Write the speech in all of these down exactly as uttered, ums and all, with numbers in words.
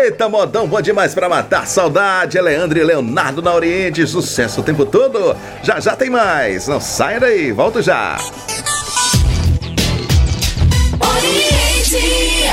Eita, modão bom demais pra matar saudade. É Leandro e Leonardo na Oriente, sucesso o tempo todo. Já já tem mais, não saia daí, volto já. Oriente.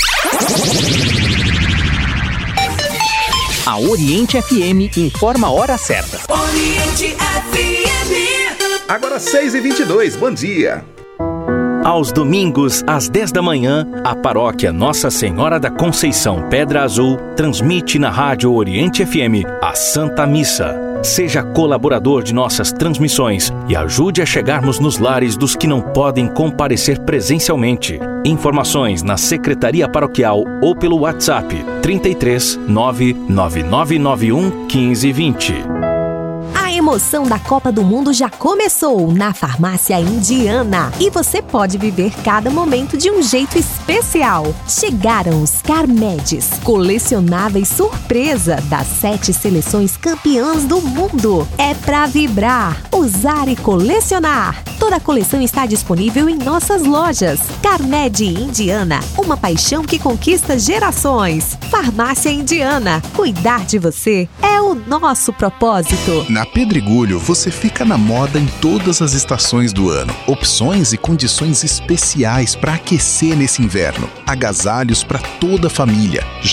A Oriente F M informa a hora certa. Oriente F M. Agora seis e vinte e dois, bom dia. Aos domingos, às dez da manhã, a paróquia Nossa Senhora da Conceição Pedra Azul transmite na Rádio Oriente F M a Santa Missa. Seja colaborador de nossas transmissões e ajude a chegarmos nos lares dos que não podem comparecer presencialmente. Informações na Secretaria Paroquial ou pelo WhatsApp trinta e três, nove nove nove nove um, quinze, vinte. A emoção da Copa do Mundo já começou na Farmácia Indiana e você pode viver cada momento de um jeito especial. Chegaram os Carmedes, colecionáveis surpresa das sete seleções campeãs do mundo. É pra vibrar, usar e colecionar. Toda a coleção está disponível em nossas lojas. Carmed Indiana, uma paixão que conquista gerações. Farmácia Indiana, cuidar de você é o nosso propósito. Na Pedregulho, você fica na moda em todas as estações do ano. Opções e condições especiais para aquecer nesse inverno. Agasalhos para toda a família.